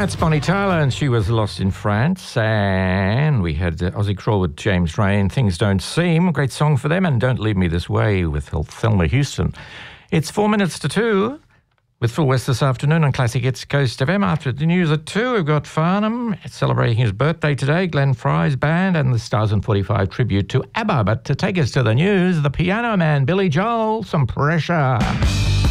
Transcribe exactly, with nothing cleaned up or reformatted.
That's Bonnie Tyler, and she was lost in France. And we had uh, Ozzy Crawl with James Rain, Things Don't Seem. Great song for them. And Don't Leave Me This Way with Thelma Houston. It's four minutes to two with Phil West this afternoon on Classic Hits Coast F M. After the news at two, we've got Farnham celebrating his birthday today, Glenn Fry's band, and the Stars and forty-five tribute to ABBA. But to take us to the news, the Piano Man, Billy Joel, some pressure.